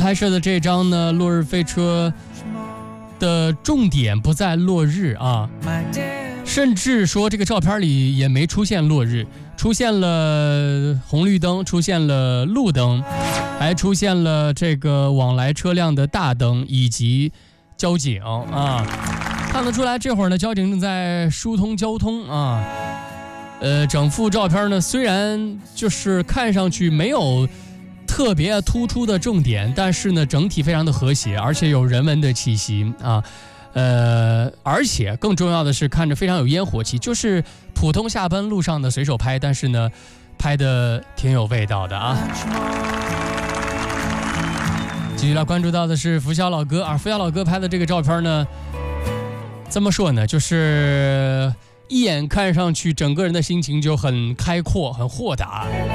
拍摄的这张呢，落日飞车的重点不在落日啊，甚至说这个照片里也没出现落日，出现了红绿灯，出现了路灯，还出现了这个往来车辆的大灯以及交警啊。看得出来这会儿呢，交警正在疏通交通啊。整幅照片呢，虽然就是看上去没有特别突出的重点，但是呢，整体非常的和谐，而且有人文的气息啊。而且更重要的是，看着非常有烟火气，就是普通下班路上的随手拍，但是呢，拍的挺有味道的啊。继续来关注到的是拂晓老哥啊，拂晓老哥拍的这个照片呢，怎么说呢，就是一眼看上去整个人的心情就很开阔很豁达，